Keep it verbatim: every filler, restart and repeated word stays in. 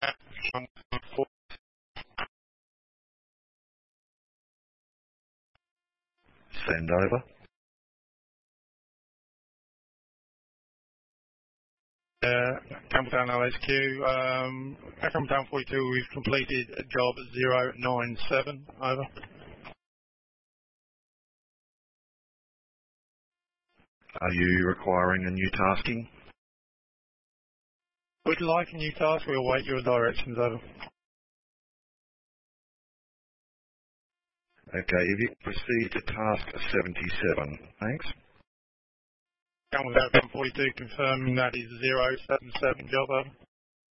Send over. Uh, Campbelltown L H Q, um, Campbelltown forty-two, we've completed job zero nine seven, over. Are you requiring a new tasking? Would you like a new task? We'll await your directions, over. Okay, if you proceed to task seventy-seven, thanks. Campbelltown forty-two, confirming that is zero seven seven job, over.